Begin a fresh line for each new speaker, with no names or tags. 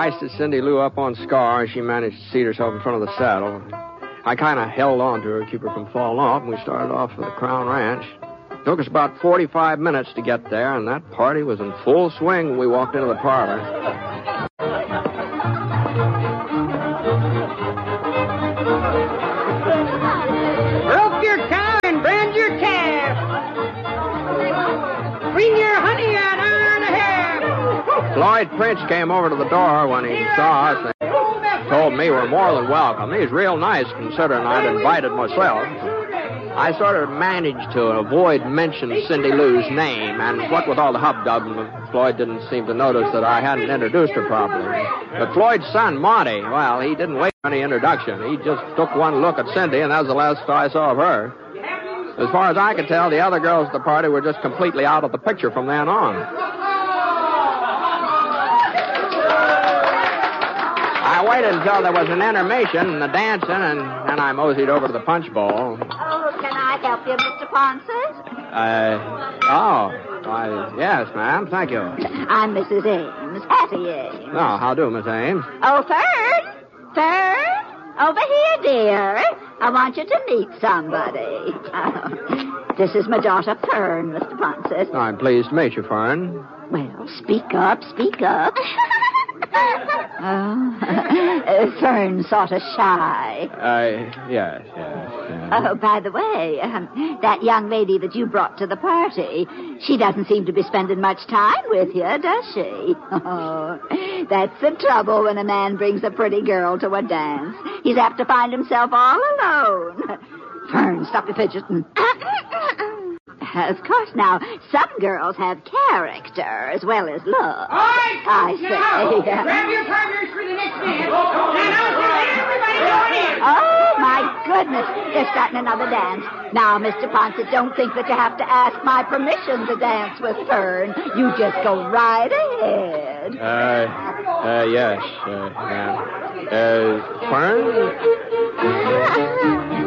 hoisted Cindy Lou up on Scar, and she managed to seat herself in front of the saddle. I kind of held on to her to keep her from falling off, and we started off for the Crown Ranch. It took us about 45 minutes to get there, and that party was in full swing when we walked into the parlor.
Milk your cow and brand your calf. Bring your honey an hour and a half.
Floyd Prince came over to the door when he saw us and told me we're more than welcome. He's real nice, considering I'd invited myself. I sort of managed to avoid mentioning Cindy Lou's name, and what with all the hubdub, Floyd didn't seem to notice that I hadn't introduced her properly. But Floyd's son, Monty, well, he didn't wait for any introduction. He just took one look at Cindy, and that was the last I saw of her. As far as I could tell, the other girls at the party were just completely out of the picture from then on. I waited until there was an intermission and the dancing, and then I moseyed over to the punch bowl.
Oh, can I help you, Mr. Ponces?
Yes, ma'am. Thank you.
I'm Mrs. Ames, Hattie Ames.
Oh, how do, Miss Ames?
Oh, Fern! Over here, dear. I want you to meet somebody. This is my daughter, Fern, Mr. Ponces.
I'm pleased to meet you, Fern.
Well, speak up. Fern's sort of shy.
Yes.
Oh, by the way, that young lady that you brought to the party, she doesn't seem to be spending much time with you, does she? Oh, that's the trouble when a man brings a pretty girl to a dance. He's apt to find himself all alone. Fern, stop your fidgeting. Of course, now, some girls have character as well as looks.
All right,
I say.
grab your partners for the next dance. And I'll tell everybody join in.
Oh, my goodness. They're starting another dance. Now, Mr. Ponce, don't think that you have to ask my permission to dance with Fern. You just go right ahead.
Yes. Fern?